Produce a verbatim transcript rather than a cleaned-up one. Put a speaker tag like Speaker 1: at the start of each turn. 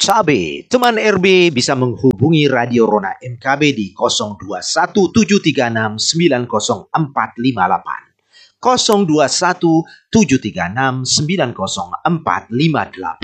Speaker 1: Cabe, teman R B bisa menghubungi Radio Rona M K B di nol dua satu tujuh tiga enam sembilan nol empat lima delapan, nol dua satu tujuh tiga enam sembilan nol empat lima delapan.